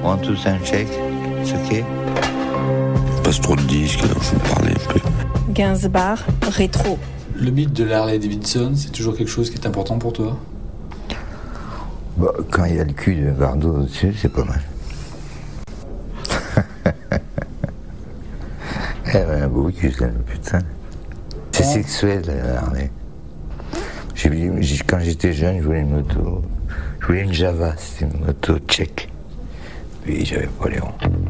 Want to sound check? It's okay. Passe trop de disques, alors je vais parler un peu. Gainsbourg, rétro. Le mythe de la Harley Davidson, c'est toujours quelque chose qui est important pour toi? Bah, quand il y a le cul de Bardot au-dessus, c'est pas mal. Elle avait un beau cul, celle, putain. C'est sexuel, Harley. Quand j'étais jeune, je voulais une moto. Je voulais une Java, c'était une moto tchèque. Puis j'avais pas les ronds.